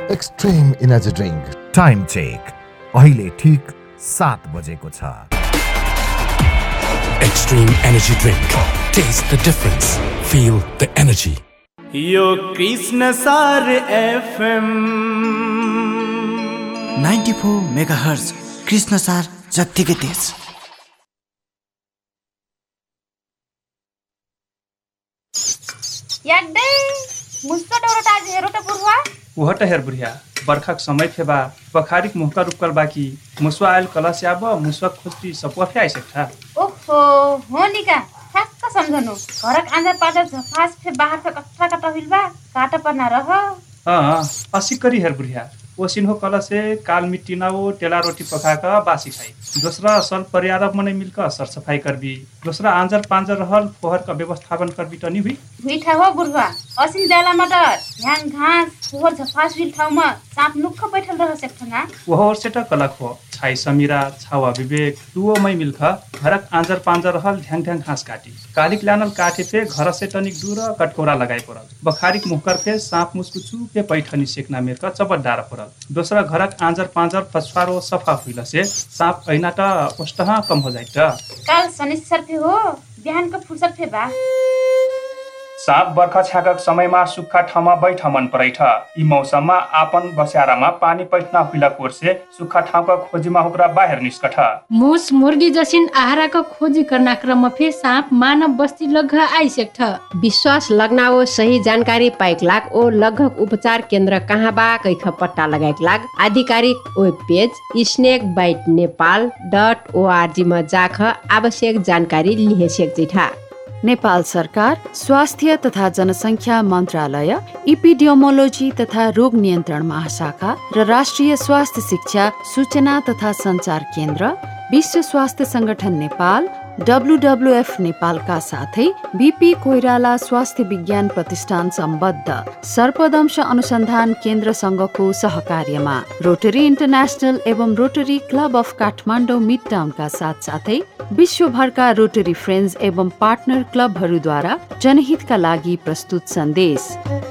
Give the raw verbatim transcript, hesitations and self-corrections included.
Extreme energy drink. Time check अहिले ठीक सात बजेको छ। Extreme energy drink. Taste the difference. Feel the energy. यो कृष्ण सार FM ninety four megahertz Krishna सार जत्तिकै तेज। याड्दै मुस्का डोरोटा आज हेरो त बुढवा उहट हेर बुढिया बर्खाक समय फेबा पखारिक मुहका रुकल बाकी मुसवा आयल कलश याब मुसवा खोजती सपुआ फे आइसक्था। ओहो हो निका ठ्याक्क सम्झनु घरक आँजा पाजा झफास फे बाहर फे कट्ठा कट्ठा हिलबा काटा पर्ना रह। अँ असिकरी हेर बुढिया ओसिन हो कलशे काल मिट्टी ना वो टेला रोटी पकाका बासी खाई। दूसरा सल परियारब मने मिलकर सर सफाई करबी। दूसरा आंजर पांजर रहल फोहर का व्यवस्थापन करबी त नि हुई हुई ठा हो बुढवा असिन देला मटर ह्याङ घाँस फोहर झफास हिल ठाउँमा साँप नुक्ख बैठल रह सक्छना। वह और सेटा कलक हो छाई समीरा छावा विवेक दुओ मै मिलख घरक आंजर पांजर रहल ढ्याङ ढ्याङ घाँस काटी कालिक लानल काटे पे घर से टनिक दूर कटकोरा लगाई परल। बखारिक मुहकर पे साँप मुस्कुचु पे पैठनी सेकना मेरका चबट डारा परल। दोसरा घरक आंजर पांजर फसफारो सफा हुइला से साँप ऐनाटा ओष्टहा कम हो जाइत। काल शनिश्चर फे हो बिहान का फुर्सद फे बा। साँप बर्खा छ्याकक समयमा सुक्खा ठाउँमा बैठ मन परैठ। यी मौसममा आपन बस्यारामा पानी पैठना हुइला कोर्से सुक्खा ठाउँका खोजीमा होकरा बाहिर निस्कठ। मुस मुर्गी जसिन आहाराको खोजी गर्न क्रम फे साँप मानव बस्ती लग्घ आइसक्छ। विश्वास लग्ना ओ सही जानकारी पाइक लाग ओ लग्घक उपचार केन्द्र कहाँ बा कैख पट्टा लगाइक लाग आधिकारिक web page snake bite Nepal dot ORG मा जाख आवश्यक जानकारी लिहे सेक्जिठा। नेपाल सरकार स्वास्थ्य तथा जनसङ्ख्या मन्त्रालय इपिडियोमोलोजी तथा रोग नियन्त्रण महाशाखा र राष्ट्रिय स्वास्थ्य शिक्षा सूचना तथा सञ्चार केन्द्र विश्व स्वास्थ्य संगठन नेपाल डब्लुडब्लुएफ नेपालका साथै बिपी कोइराला स्वास्थ्य विज्ञान प्रतिष्ठान सम्बद्ध सर्पदंश अनुसन्धान केन्द्रसँगको सहकार्यमा रोटरी इन्टरनेसनल एवं rotary club of Kathmandu mid टाउनका साथ साथै विश्वभरका रोटरी फ्रेन्ड्स एवं पार्टनर क्लबहरूद्वारा जनहितका लागि प्रस्तुत सन्देश।